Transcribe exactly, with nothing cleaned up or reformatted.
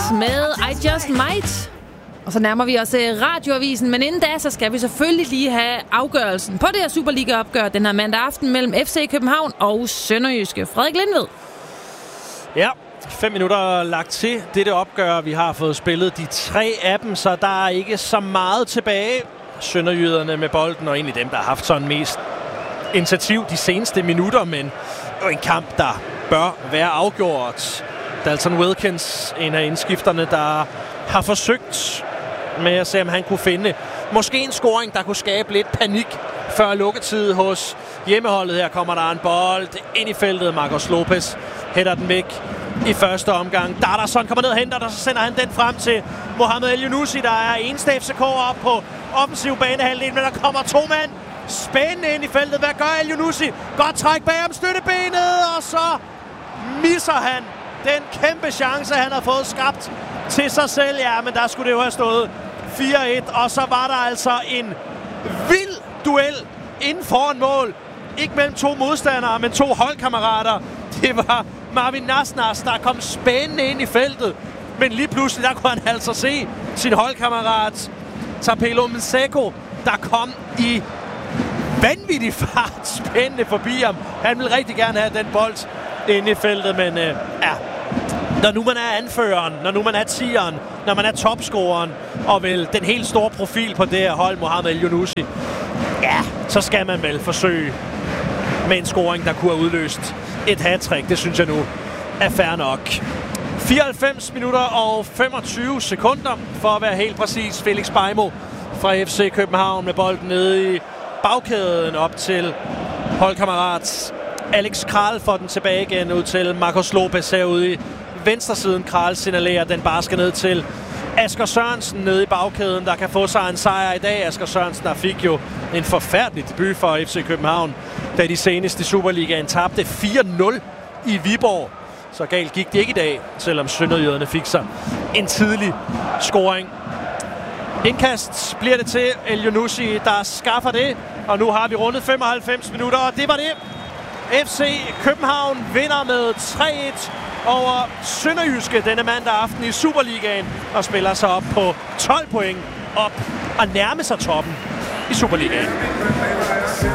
med I Just Might. Og så nærmer vi os radioavisen, men inden da, så skal vi selvfølgelig lige have afgørelsen på det her Superliga-opgør den her mandag aften mellem F C København og Sønderjyske. Frederik Lindved. Ja, fem minutter lagt til dette opgør. Vi har fået spillet de tre af dem, så der er ikke så meget tilbage. Sønderjyderne med bolden, og egentlig dem, der har haft sådan mest initiativ de seneste minutter, men jo en kamp, der bør være afgjort. Dalton Wilkins, en af indskifterne, der har forsøgt med at se, om han kunne finde måske en scoring, der kunne skabe lidt panik før lukketid hos hjemmeholdet. Her kommer der en bold ind i feltet. Marcos Lopez hætter den væk i første omgang. Darderson kommer ned og henter, og så sender han den frem til Mohamed El-Yunusi, der er eneste F C K op på offensiv banehalvdel, men der kommer to mand spændende ind i feltet. Hvad gør El-Yunusi? Godt træk bag om støttebenet, og så misser han den kæmpe chance, han har fået skabt til sig selv. Ja, men der skulle det jo have stået fire et, og så var der altså en vild duel inden foran mål. Ikke mellem to modstandere, men to holdkammerater. Det var Marvin Nasnas, der kom spændende ind i feltet. Men lige pludselig, der kunne han altså se sin holdkammerat Tapelo Mseko, der kom i vanvittig fart spændende forbi ham. Han ville rigtig gerne have den bold inde i feltet, men øh, ja, når nu man er anføreren, når nu man er tieren, når man er topscoreren, og vel den helt store profil på det her hold, Mohamed El-Yunusi, ja, så skal man vel forsøge med en scoring, der kunne have udløst et hattrick. Det synes jeg nu er fair nok. fireoghalvfems minutter og femogtyve sekunder, for at være helt præcis. Felix Beijmo fra F C København med bolden nede i bagkæden op til holdkammerat Alex Kral, får den tilbage igen ud til Marcos Lopez herude i venstresiden. Kral signalerer, den bare skal ned til Asger Sørensen nede i bagkæden, der kan få sig en sejr i dag. Asger Sørensen, der fik jo en forfærdelig debut for F C København, da de senest i Superligaen tabte fire nul i Viborg. Så galt gik det ikke i dag, selvom sønderjyderne fik sig en tidlig scoring. Indkast bliver det til El-Yunusi, der skaffer det, og nu har vi rundet femoghalvfems minutter, og det var det. F C København vinder med tre et over Sønderjyske denne mandag aften i Superligaen, og spiller sig op på tolv point op og nærme sig toppen i Superligaen.